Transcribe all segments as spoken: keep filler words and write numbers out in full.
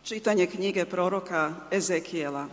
Čitanje knjige proroka Ezekijela.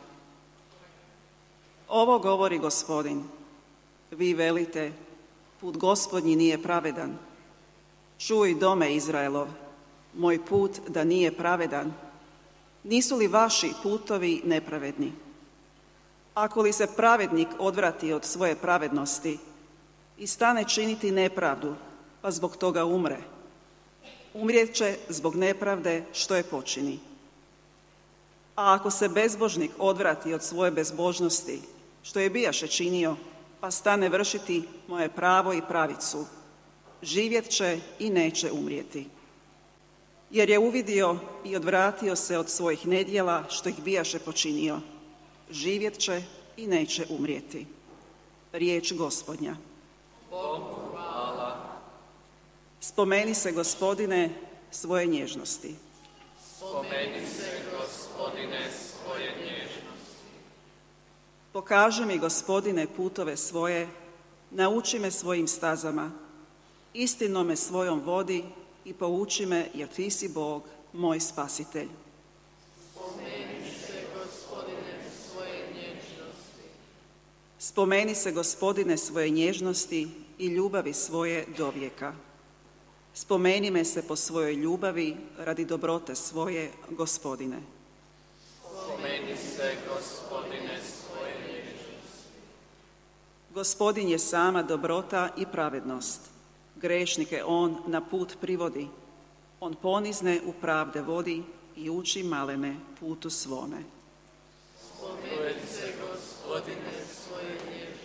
Ovo govori Gospodin. Vi velite, put Gospodnji nije pravedan. Čuj, dome Izraelov, moj put da nije pravedan. Nisu li vaši putovi nepravedni? Ako li se pravednik odvrati od svoje pravednosti i stane činiti nepravdu, pa zbog toga umre, umrijet će zbog nepravde što je počini. A ako se bezbožnik odvrati od svoje bezbožnosti, što je bijaše činio, pa stane vršiti moje pravo i pravicu, živjet će i neće umrijeti. Jer je uvidio i odvratio se od svojih nedjela što ih bijaše počinio, živjet će i neće umrijeti. Riječ Gospodnja. Bogu hvala. Spomeni se, Gospodine, svoje nježnosti. Spomeni se, Gospodine, svoje nježnosti. Pokaži mi, Gospodine, putove svoje, nauči me svojim stazama, istinom me svojom vodi i pouči me, jer ti si Bog, moj spasitelj. Spomeni se, Gospodine, svoje nježnosti. Spomeni se, Gospodine, svoje nježnosti i ljubavi svoje dovijeka. Spomeni me se po svojoj ljubavi radi dobrote svoje, Gospodine. Spomeni se, Gospodine, svoje nježnosti. Gospodin je sama dobrota i pravednost. Grešnike on na put privodi. On ponizne u pravde vodi i uči malene putu svome. Spomeni se, Gospodine, svoje nježnosti.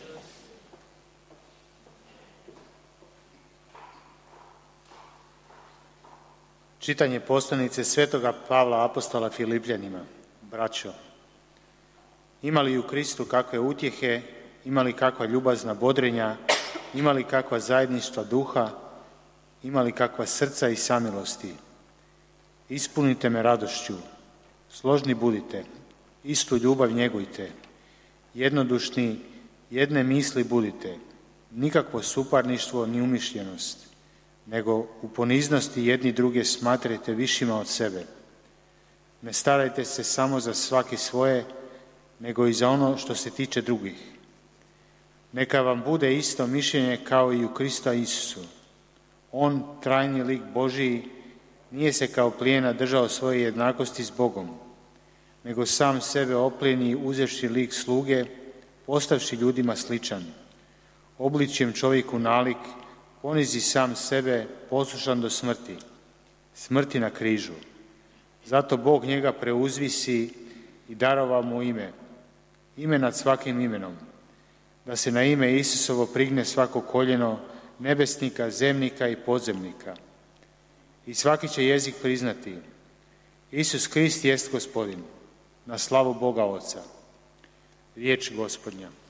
Čitanje poslanice svetoga Pavla apostola Filipljanima. Braćo, imali u Kristu kakve utjehe, imali kakva ljubazna bodrenja, imali kakva zajedništva duha, imali kakva srca i samilosti. Ispunite me radošću, složni budite, istu ljubav njegujte, jednodušni, jedne misli budite, nikakvo suparništvo ni umišljenost, nego u poniznosti jedni druge smatrajte višima od sebe. Ne starajte se samo za svaki svoje, nego i za ono što se tiče drugih. Neka vam bude isto mišljenje kao i u Krista Isusu. On, trajni lik Božiji, nije se kao plijena držao svoje jednakosti s Bogom, nego sam sebe oplijeni uzevši lik sluge, postavši ljudima sličan. Obličjem čovjeku nalik, ponizi sam sebe, poslušan do smrti, smrti na križu. Zato Bog njega preuzvisi i darova mu ime, ime nad svakim imenom, da se na ime Isusovo prigne svako koljeno nebesnika, zemnika i podzemnika. I svaki će jezik priznati, Isus Krist jest Gospodin, na slavu Boga Oca. Riječ Gospodnja.